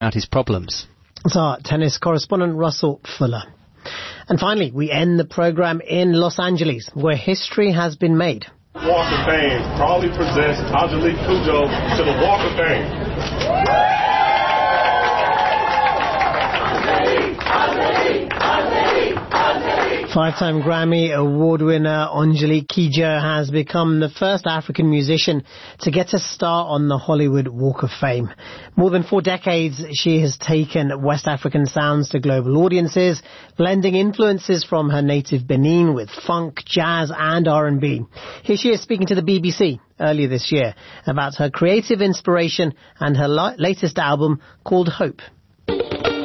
out his problems. It's our tennis correspondent Russell Fuller. And finally, we end the program in Los Angeles, where history has been made. Walk of Fame proudly presents Angelique Kidjo to the Walk of Fame. Five-time Grammy Award winner Angelique Kidjo has become the first African musician to get a star on the Hollywood Walk of Fame. More than 4 decades, she has taken West African sounds to global audiences, blending influences from her native Benin with funk, jazz and R&B. Here she is speaking to the BBC earlier this year about her creative inspiration and her latest album called Hope.